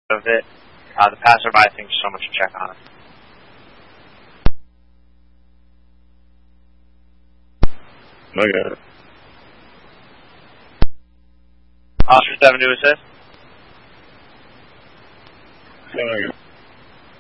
of it. The passerby thinks someone should check on it. I got it. Oscar 7 to assist. I got it.